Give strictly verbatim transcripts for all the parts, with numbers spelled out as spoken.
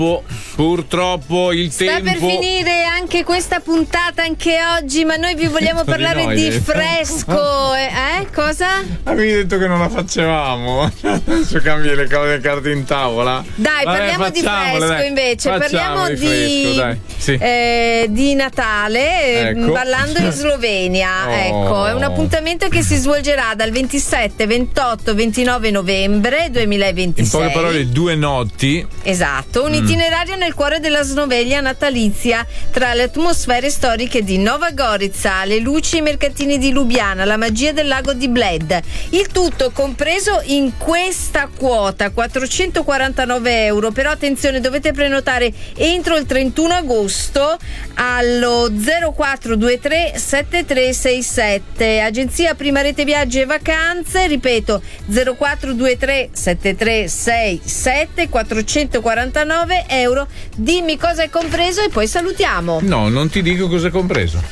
purtroppo, purtroppo il Sta tempo. per finire anche questa puntata, anche oggi, ma noi vi vogliamo parlare di, di, noi, fresco. Eh? Cosa? Avevi detto che non la facevamo. Adesso cambi le cose, le carte in tavola. Dai, Vabbè, parliamo di fresco dai. invece. Facciamo parliamo di, di, fresco, dai. Sì. eh, di Natale, Ecco. ballando in Slovenia. Oh. Ecco, è un appuntamento che si svolgerà dal ventisette, ventotto, ventinove novembre duemilaventisei. In poche parole, due notti. Esatto, un Mm. itinerario nel cuore della Slovenia natalizia, tra le atmosfere storiche di Nova Gorica, le luci e i mercatini di Lubiana, la magia del lago di Bled. Il tutto compreso in questa quota, quattrocentoquarantanove euro. Però attenzione, dovete prenotare entro il trentuno agosto allo zero quattro due tre sette tre sei sette. Agenzia Prima Rete Viaggi e Vacanze, ripeto, zero quattro due tre sette tre sei sette, quattrocentoquarantanove euro. Dimmi cosa è compreso e poi salutiamo. No, non ti dico cosa è compreso.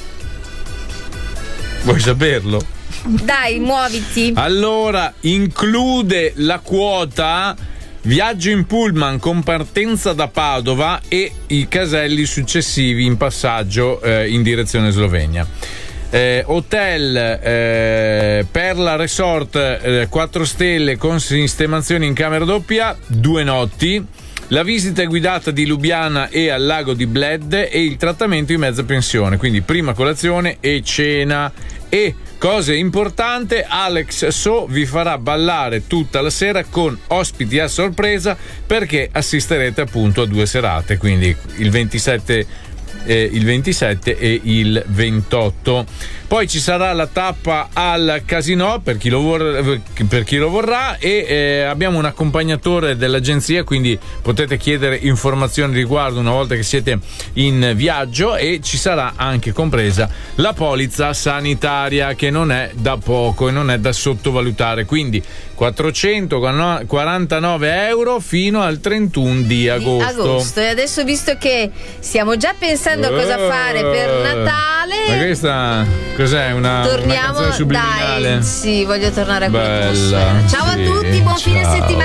Vuoi saperlo? Dai, muoviti. Allora, include la quota viaggio in pullman con partenza da Padova e i caselli successivi in passaggio eh, in direzione Slovenia. Eh, hotel eh, Perla Resort eh, quattro stelle con sistemazione in camera doppia, due notti. La visita è guidata di Lubiana e al lago di Bled e il trattamento in mezza pensione, quindi prima colazione e cena. E cosa importante, Alex So vi farà ballare tutta la sera con ospiti a sorpresa, perché assisterete appunto a due serate, quindi il ventisette Eh, il ventisette e il ventotto. Poi ci sarà la tappa al casino per chi lo, vor- per chi lo vorrà e eh, abbiamo un accompagnatore dell'agenzia, quindi potete chiedere informazioni riguardo una volta che siete in viaggio, e ci sarà anche compresa la polizza sanitaria, che non è da poco e non è da sottovalutare, quindi quattrocentoquarantanove euro fino al trentuno di agosto. agosto. E adesso, visto che stiamo già pensando a cosa fare per Natale, ma questa cos'è? Una, torniamo, una canzone subliminale? dai, sì, voglio tornare a Bella, quell'atmosfera. Ciao sì, a tutti, buon ciao. fine settimana.